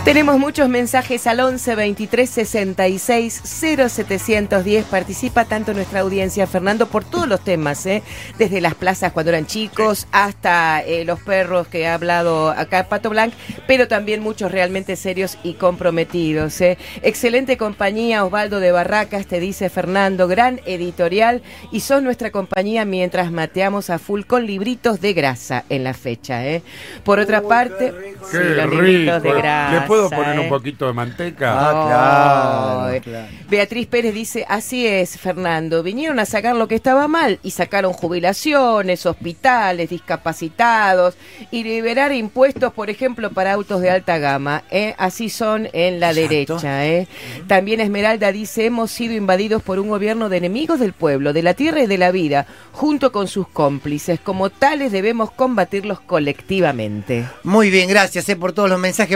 Tenemos muchos mensajes al 11 23 66 0710. Participa tanto nuestra audiencia, Fernando, por todos los temas, desde las plazas cuando eran chicos hasta los perros que ha hablado acá Pato Blanc, pero también muchos realmente serios y comprometidos. Excelente compañía, Osvaldo de Barracas, te dice Fernando, gran editorial y son nuestra compañía mientras mateamos a full con libritos de grasa en la fecha. Por otra parte, qué sí, los rico. libritos de grasa. ¿Le puedo poner un poquito de manteca? Claro. Beatriz Pérez dice, así es, Fernando, vinieron a sacar lo que estaba mal y sacaron jubilaciones, hospitales, discapacitados y liberar impuestos, por ejemplo, para autos de alta gama. Así son en la derecha. También Esmeralda dice, hemos sido invadidos por un gobierno de enemigos del pueblo, de la tierra y de la vida, junto con sus cómplices. Como tales debemos combatirlos colectivamente. Muy bien, gracias por todos los mensajes.